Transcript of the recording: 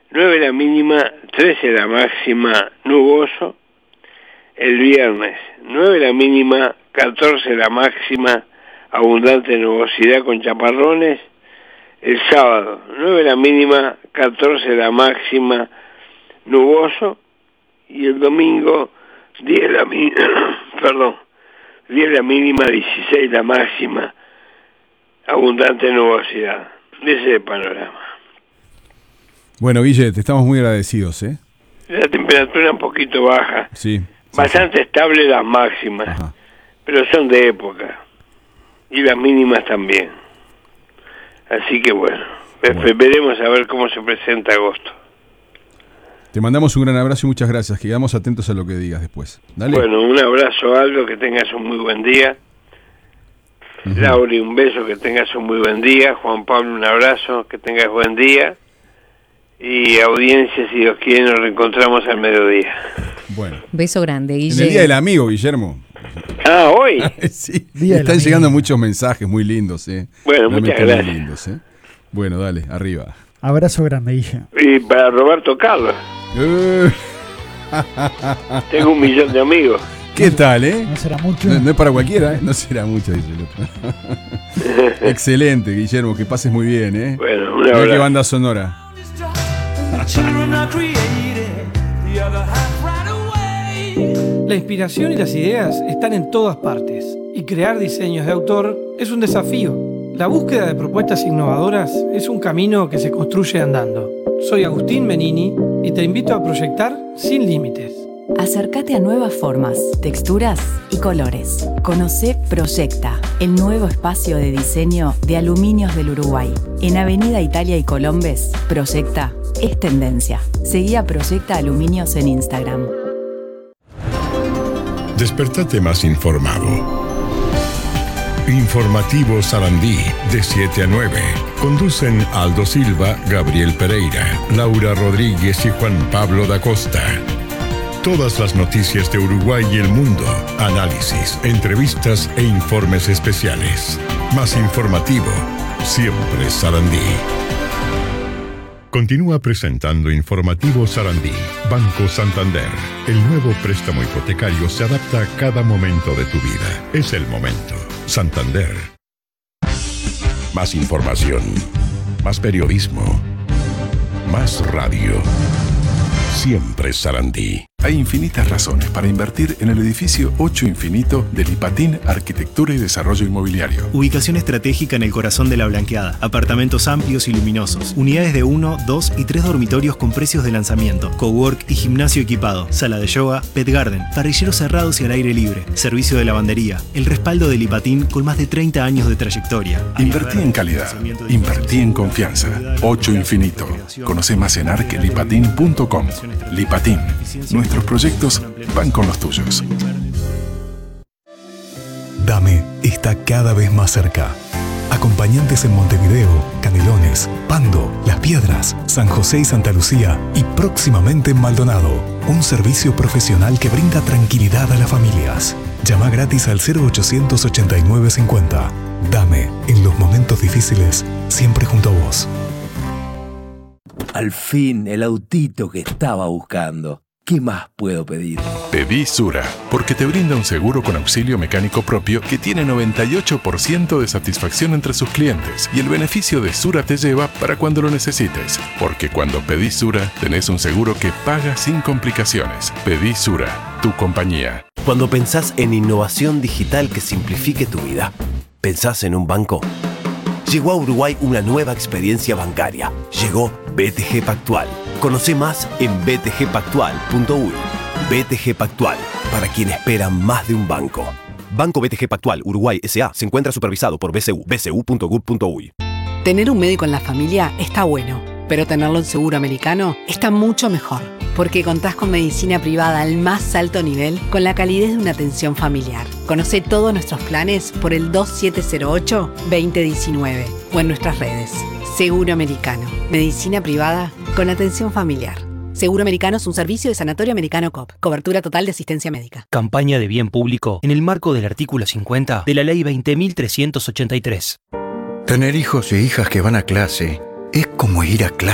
9 la mínima, 13 la máxima, nuboso. El viernes, 9 la mínima, 14 la máxima, abundante nubosidad con chaparrones. El sábado, 9 la mínima, 14 la máxima, nuboso. Y el domingo, 10 la mínima, 16 la máxima, abundante nubosidad. Ese es el panorama. Bueno, Guille, te estamos muy agradecidos, ¿eh? La temperatura un poquito baja. Sí. Bastante estable las máximas. Ajá. Pero son de época. Y las mínimas también. Así que bueno, veremos a ver cómo se presenta agosto. Te mandamos un gran abrazo y muchas gracias. Quedamos atentos a lo que digas después. Dale. Bueno, un abrazo, Aldo, que tengas un muy buen día. Lauri, un beso, que tengas un muy buen día. Juan Pablo, un abrazo, que tengas buen día. Y audiencia, si Dios quiere, nos reencontramos al mediodía. Bueno. Beso grande, Guille. En el Día del Amigo, Guillermo. Ah, ¿hoy? Sí, están llegando muchos mensajes muy lindos, ¿eh? Bueno, realmente muchas gracias. muy lindos, ¿eh? Bueno, dale, arriba. Abrazo grande, Guille. Y para Roberto Carlos. Tengo 1 millón de amigos. ¿Qué tal, eh? No será mucho. No es para cualquiera, ¿eh? No será mucho, dice el otro. Excelente, Guillermo, que pases muy bien, ¿eh? Bueno, un Mirá abrazo. qué banda sonora. La inspiración y las ideas están en todas partes, y crear diseños de autor es un desafío. La búsqueda de propuestas innovadoras es un camino que se construye andando. Soy Agustín Menini y te invito a proyectar sin límites. Acércate a nuevas formas, texturas y colores. Conocé Proyecta, el nuevo espacio de diseño de Aluminios del Uruguay. En Avenida Italia y Colombes, Proyecta es tendencia. Seguí a Proyecta Aluminios en Instagram. Despertate más informado. Informativo Sarandí, de 7 a 9. Conducen Aldo Silva, Gabriel Pereira, Laura Rodríguez y Juan Pablo da Costa. Todas las noticias de Uruguay y el mundo, análisis, entrevistas e informes especiales. Más informativo, siempre Sarandí. Continúa presentando Informativo Sarandí. Banco Santander. El nuevo préstamo hipotecario se adapta a cada momento de tu vida. Es el momento. Santander. Más información. Más periodismo. Más radio. Siempre Sarandí. Hay infinitas razones para invertir en el edificio 8 Infinito del Lipatín Arquitectura y Desarrollo Inmobiliario. Ubicación estratégica en el corazón de la Blanqueada. Apartamentos amplios y luminosos. Unidades de 1, 2 y 3 dormitorios con precios de lanzamiento. Cowork y gimnasio equipado. Sala de yoga, pet garden. Parrilleros cerrados y al aire libre. Servicio de lavandería. El respaldo del Lipatín con más de 30 años de trayectoria. Invertí en calidad. Invertí en confianza. 8 Infinito. Conoce más en arquelipatin.com. Lipatín. Nuestros proyectos van con los tuyos. Dame está cada vez más cerca. Acompañantes en Montevideo, Canelones, Pando, Las Piedras, San José y Santa Lucía y próximamente en Maldonado. Un servicio profesional que brinda tranquilidad a las familias. Llama gratis al 0800 8950. Dame, en los momentos difíciles, siempre junto a vos. Al fin, el autito que estaba buscando. ¿Qué más puedo pedir? Pedí Sura, porque te brinda un seguro con auxilio mecánico propio que tiene 98% de satisfacción entre sus clientes. Y el beneficio de Sura te lleva para cuando lo necesites. Porque cuando pedís Sura, tenés un seguro que paga sin complicaciones. Pedí Sura, tu compañía. Cuando pensás en innovación digital que simplifique tu vida, ¿pensás en un banco? Llegó a Uruguay una nueva experiencia bancaria. Llegó BTG Pactual. Conoce más en btgpactual.uy. BTG Pactual, para quien espera más de un banco. Banco BTG Pactual Uruguay S.A. se encuentra supervisado por BCU, bcu.gov.uy. Tener un médico en la familia está bueno, pero tenerlo en seguro americano está mucho mejor, porque contás con medicina privada al más alto nivel con la calidez de una atención familiar. Conoce todos nuestros planes por el 2708-2019 o en nuestras redes. Seguro Americano. Medicina privada con atención familiar. Seguro Americano es un servicio de Sanatorio Americano COP. Cobertura total de asistencia médica. Campaña de bien público en el marco del artículo 50 de la Ley 20.383. Tener hijos e hijas que van a clase es como ir a clase.